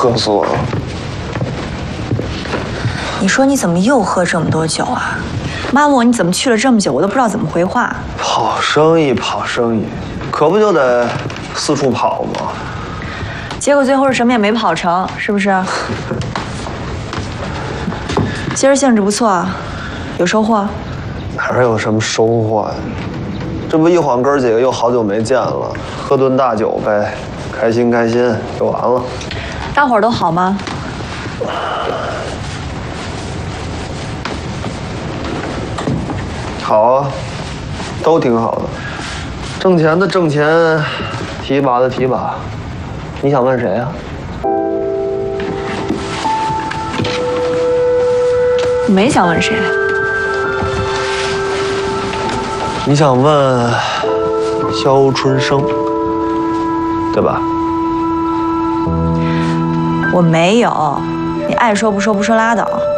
喝死我了！ 你说你怎么又喝这么多酒啊？妈问我你怎么去了这么久，我都不知道怎么回话。 跑生意，跑生意，可不就得四处跑吗？ 结果最后是什么也没跑成，是不是？今儿兴致不错，有收获？ 哪有什么收获呀？这不一晃哥几个又好久没见了，喝顿大酒呗，开心开心就完了。 大伙儿都好吗？ 好啊，都挺好的。挣钱的挣钱，提拔的提拔。你想问谁呀？ 我没想问谁。 你想问肖春生，对吧？ 我没有，你爱说不说，不说拉倒。